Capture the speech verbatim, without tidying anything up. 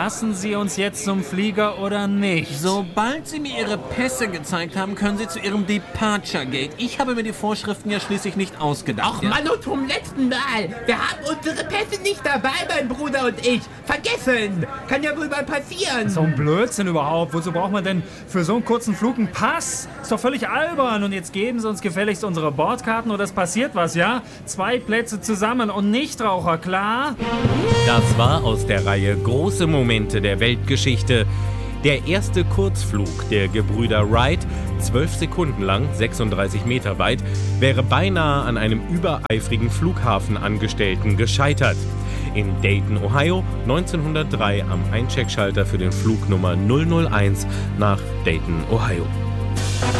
lassen Sie uns jetzt zum Flieger oder nicht? Sobald Sie mir Ihre Pässe gezeigt haben, können Sie zu Ihrem Departure Gate. Ich habe mir die Vorschriften ja schließlich nicht ausgedacht. Ach ja? Mann, und zum letzten Mal. Wir haben unsere Pässe nicht dabei, mein Bruder und ich. Vergessen. Kann ja wohl mal passieren. So ein Blödsinn überhaupt. Wozu braucht man denn für so einen kurzen Flug einen Pass? Ist doch völlig albern. Und jetzt geben Sie uns gefälligst unsere Bordkarten oder es passiert was, ja? Zwei Plätze zusammen und Nichtraucher, klar? Das war aus der Reihe Große Momente der Weltgeschichte. Der erste Kurzflug der Gebrüder Wright, zwölf Sekunden lang, sechsunddreißig Meter weit, wäre beinahe an einem übereifrigen Flughafenangestellten gescheitert. In Dayton, Ohio, neunzehnhundertdrei am Eincheckschalter für den Flug Nummer null null eins nach Dayton, Ohio.